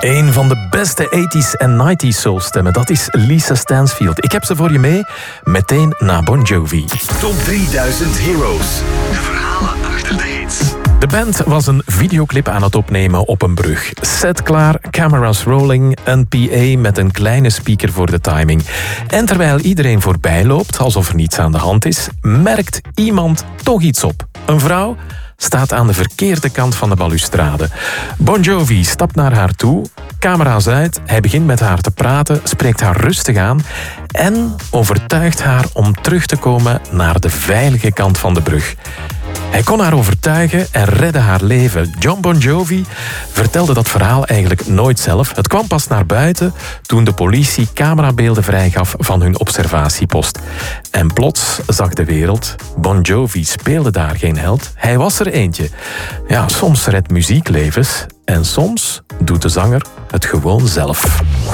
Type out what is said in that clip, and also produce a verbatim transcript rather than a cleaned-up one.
Een van de beste tachtiger en negentiger soulstemmen, dat is Lisa Stansfield. Ik heb ze voor je mee, meteen na Bon Jovi. Top drieduizend Heroes. De verhalen achter de hits. De band was een videoclip aan het opnemen op een brug. Set klaar, cameras rolling, een P A met een kleine speaker voor de timing. En terwijl iedereen voorbij loopt, alsof er niets aan de hand is, merkt iemand toch iets op. Een vrouw staat aan de verkeerde kant van de balustrade. Bon Jovi stapt naar haar toe, camera's uit, hij begint met haar te praten, spreekt haar rustig aan en overtuigt haar om terug te komen naar de veilige kant van de brug. Hij kon haar overtuigen en redde haar leven. John Bon Jovi vertelde dat verhaal eigenlijk nooit zelf. Het kwam pas naar buiten toen de politie camerabeelden vrijgaf van hun observatiepost. En plots zag de wereld, Bon Jovi speelde daar geen held. Hij was er eentje. Ja, soms redt muziek levens en soms doet de zanger het gewoon zelf.